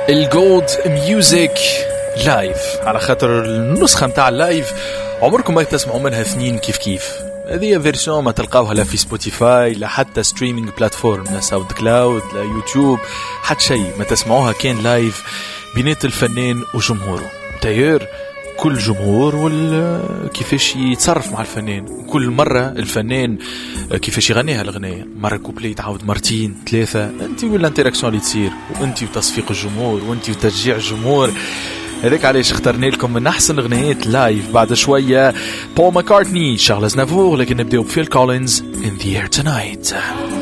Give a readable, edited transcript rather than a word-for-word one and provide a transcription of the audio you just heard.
الجولد ميوزك لايف، على خاطر النسخة متاع اللايف عمركم ما تسمعوا منها اثنين كيف. هذه فيرسيون ما تلقاوها لا في سبوتيفاي لا حتى ستريمينج بلاتفورم، لا ساوند كلاود لا يوتيوب، حتى شيء ما تسمعوها كان لايف بينات الفنان وجمهوره. داير كل جمهور كيفاش يتصرف مع الفنان، كل مرة الفنان كيفاش يغنيها الغنية، مرة كوبلي تعاود مرتين ثلاثة، انت ولا انتراكسيون اللي تصير، وانت وتصفيق الجمهور، وانت وتشجيع الجمهور. هذاك علاش اخترنا لكم من احسن اغنيات لايف. بعد شوية بول ماكارتني، شارلز نافور، لكن نبداو بفيل كولينز In the Air Tonight.